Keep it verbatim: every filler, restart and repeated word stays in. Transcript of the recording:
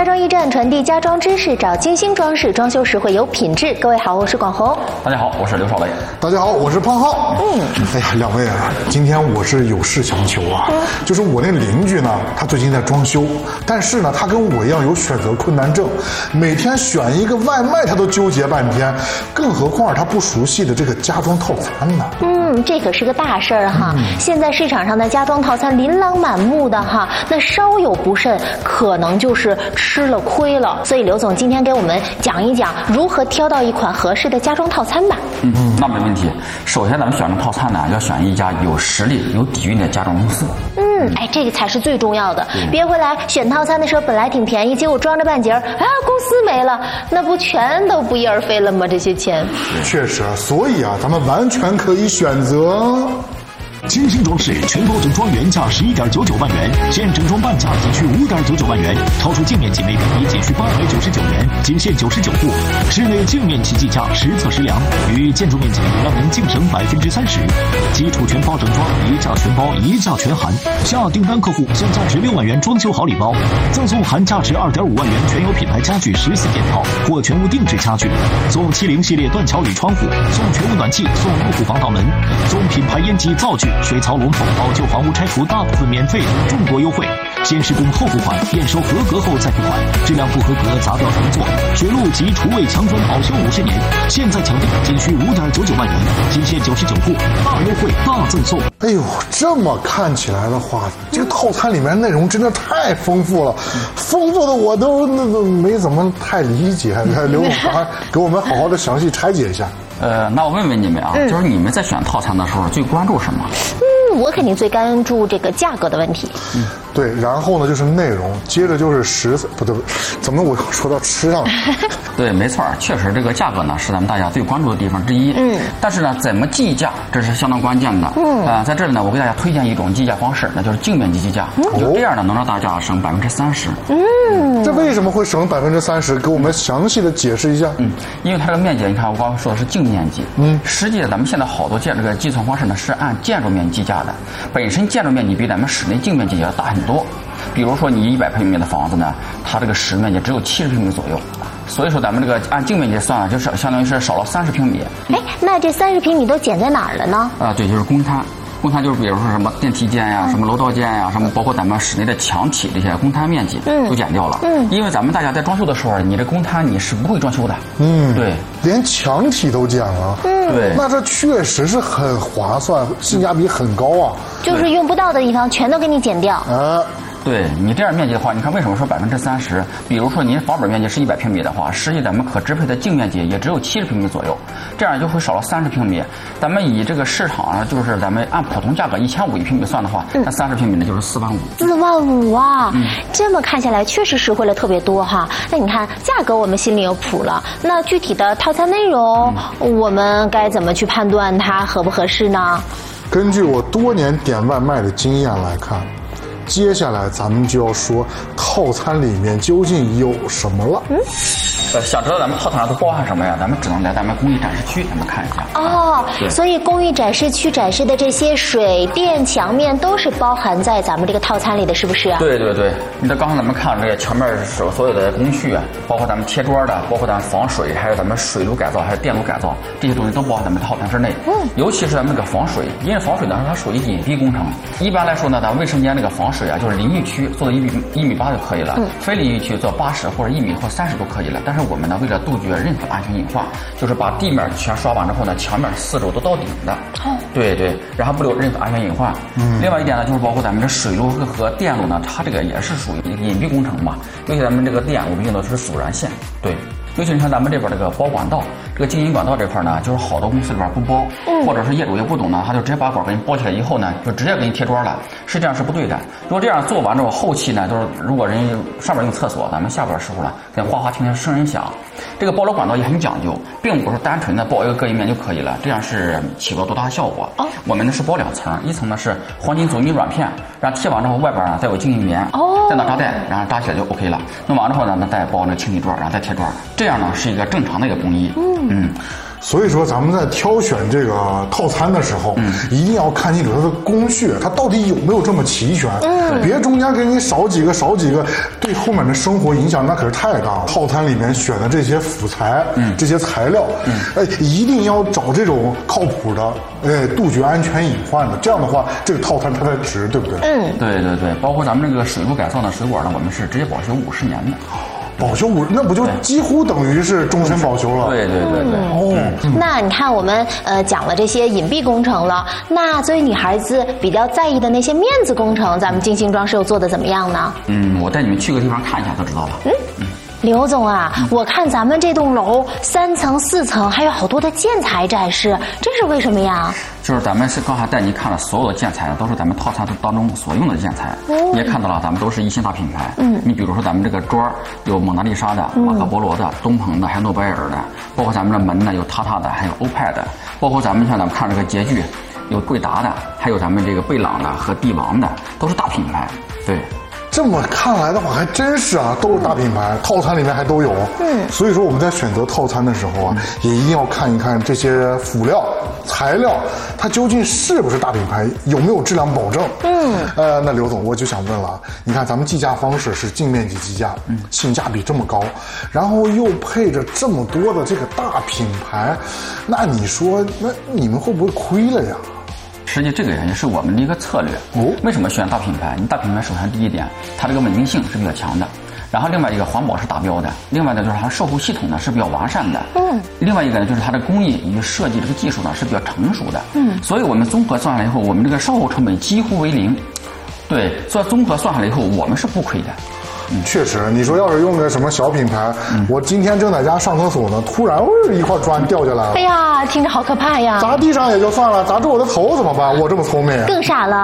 装驿站传递家装知识，找金星装饰，装修实惠有品质。各位好，我是广红。 大家好，我是刘少雷。 大家好，我是胖浩。嗯，哎呀，两位啊，今天我是有事相求啊，嗯、就是我那邻居呢，他最近在装修，但是呢，他跟我一样有选择困难症，每天选一个外卖他都纠结半天，更何况他不熟悉的这个家装套餐呢？ 嗯，这可是个大事儿哈。嗯、现在市场上的家装套餐琳琅满目的哈，那稍有不慎，可能就是吃了亏了。所以刘总今天给我们讲一讲如何挑到一款合适的家装套餐吧。 嗯，那没问题。首先咱们选择套餐呢，要选一家有实力、有底蕴的家装公司。 嗯，哎，这个才是最重要的。别回来选套餐的时候本来挺便宜，结果装着半截儿，啊，公司没了，那不全都不翼而飞了吗？这些钱。 确实，所以啊，咱们完全可以选择。 金星装饰全包整装原价十一点九九万元，现整装半价仅需五点九九万元，超出净面积每平米仅需八百九十九元，仅限九十九户。室内净面积计价实测实量，与建筑面积让您净省百分之三十。基础全包整装，一价全包，一价全含。下订单客户享价值六万元装修好礼包，赠送含价值二点五万元全有品牌家具十四件套或全屋定制家具，送七零系列断桥铝窗户，送全屋暖气，送入户防盗门，送品牌烟机灶具。水槽龙头老旧房屋拆除大部分免费，中国优惠，先施工后付款，验收合格后再付款，质量不合格砸掉重做。水路及厨卫墙砖保修五十年，现在抢订仅需五点九九万元，仅限九十九户，大优惠大赠送。 哎呦，这么看起来的话，这个套餐里面内容真的太丰富了，丰富的我都那都没怎么太理解。刘总还给我们好好的详细拆解一下。 呃，那我问问你们啊，嗯、就是你们在选套餐的时候最关注什么？ 嗯，我肯定最关注这个价格的问题。 嗯，对，然后呢就是内容，接着就是食材，不对，怎么我又说到吃上了？ 对，没错，确实这个价格呢是咱们大家最关注的地方之一。嗯，但是呢，怎么计价，这是相当关键的。嗯，啊、呃，在这里呢，我给大家推荐一种计价方式，那就是净面积计价。嗯、就这样呢，能让大家省百分之三十。 嗯，这为什么会省百分之三十？给我们详细的解释一下。 嗯，因为它这个面积，你看我刚刚说的是净面积。嗯，实际咱们现在好多建这个计算方式呢是按建筑面积计价的，本身建筑面积比咱们室内净面积要大很多。比如说你一百平米的房子呢，它这个实面积只有七十平米左右。所以说咱们这个按净面积算，就是相当于是少了三十平米。 哎，那这三十平米都减在哪儿了呢？ 啊，对，就是公摊。公摊就是比如说什么电梯间呀、什么楼道间呀、什么包括咱们室内的墙体这些公摊面积都减掉了。嗯，因为咱们大家在装修的时候，你这公摊你是不会装修的。嗯，对， 连墙体都减了。嗯，对，那这确实是很划算，性价比很高啊。 就是用不到的地方全都给你减掉。 啊。 对你这样面积的话，你看为什么说百分之三十？比如说您房本面积是一百平米的话，实际咱们可支配的净面积也只有七十平米左右，这样就会少了三十平米。咱们以这个市场上就是咱们按普通价格一千五一平米算的话，那三十平米呢就是四万五。 四万五啊！嗯、这么看下来确实实惠了特别多哈。那你看价格我们心里有谱了，那具体的套餐内容、嗯、我们该怎么去判断它合不合适呢？ 根据我多年点外卖的经验来看。接下来咱们就要说套餐里面究竟有什么了。嗯， 呃，想知道咱们套餐上都包含什么呀？咱们只能来咱们工艺展示区，咱们看一下。 哦，所以工艺展示区展示的这些水电墙面都是包含在咱们这个套餐里的，是不是啊？ 对对对，你看刚才咱们看这个墙面所所有的工序啊，包括咱们贴砖的，包括咱们防水，还有咱们水路改造，还有电路改造，这些东西都包含咱们套餐之内。嗯，尤其是咱们这个防水，因为防水呢它属于隐蔽工程。一般来说呢，咱卫生间那个防水啊，就是淋浴区做到一米一米八就可以了，嗯、非淋浴区做八十或者一米或三十都可以了。但是我们呢，为了杜绝任何安全隐患，就是把地面全刷完之后呢，墙面四周都到顶的。哦，对对，然后不留任何安全隐患。嗯，另外一点呢，就是包括咱们这水路和电路呢，它这个也是属于隐蔽工程嘛。尤其咱们这个电，我们用的是阻燃线。对。尤其你看咱们这边这个包管道，这个经营管道这块呢，就是好多公司里边不包，嗯、或者是业主也不懂呢，他就直接把管给你包起来以后呢，就直接给你贴砖了，实际上是不对的。如果这样做完之后，后期呢，就是如果人上面用厕所，咱们下边的时候呢，跟哗哗听听声音响。这个包楼管道也很讲究，并不是单纯的包一个隔音棉就可以了，这样是起不到多大的效果。哦，我们呢是包两层，一层呢是黄金阻尼软片，然后贴完之后外边呢再有经营棉，哦，再拿扎带，然后扎起来就 OK 了。弄完之后呢，那再包那个清理砖，然后再贴砖，这样呢是一个正常的一个工艺。嗯。嗯所以说咱们在挑选这个套餐的时候，嗯，一定要看清楚它的工序，它到底有没有这么齐全，嗯，别中间给你少几个少几个，对后面的生活影响那可是太大了。套餐里面选的这些辅材，嗯，这些材料，嗯，哎，一定要找这种靠谱的，哎，杜绝安全隐患的，这样的话，这个套餐它才值，对不对？ 嗯， 对对对，包括咱们这个水路改造的水果呢，我们是直接保修五十年的。 保修五，那不就几乎等于是终身保修了？ 对对对对。 哦， 嗯、那你看我们呃讲了这些隐蔽工程了，那作为女孩子比较在意的那些面子工程，咱们金星装饰又做的怎么样呢？ 嗯，我带你们去个地方看一下就知道了。 嗯。嗯刘总啊，我看咱们这栋楼三层、四层，还有好多的建材展示，这是为什么呀？ 就是咱们是刚才带您看了所有的建材，都是咱们套餐当中所用的建材。哦、你也看到了，咱们都是一星大品牌。嗯，你比如说咱们这个桌有蒙娜丽莎的、马可波罗的、东鹏的，还有诺贝尔的，包括咱们的门呢有塔塔的，还有欧派的，包括咱们像咱们看这个洁具，有贵达的，还有咱们这个贝朗的和帝王的，都是大品牌。对。 这么看来的话，还真是啊，都是大品牌，套餐里面还都有。嗯，所以说我们在选择套餐的时候啊，也一定要看一看这些辅料、材料，它究竟是不是大品牌，有没有质量保证。嗯，呃，那刘总，我就想问了，你看咱们计价方式是净面积计价，嗯，性价比这么高，然后又配着这么多的这个大品牌，那你说，那你们会不会亏了呀？ 实际这个也是我们的一个策略。哦，为什么选大品牌？你大品牌首先第一点，它这个稳定性是比较强的，然后另外一个环保是达标的，另外呢就是它售后系统呢是比较完善的。嗯，另外一个呢就是它的工艺与设计这个技术呢是比较成熟的。嗯，所以我们综合算下来以后，我们这个售后成本几乎为零。对，所以综合算下来以后，我们是不亏的。 嗯，确实，你说要是用个什么小品牌，嗯、我今天正在家上厕所呢，突然、哦、一块砖掉下来了， 哎呀，听着好可怕呀！ 砸地上也就算了，砸住我的头怎么办？我这么聪明， 更傻了。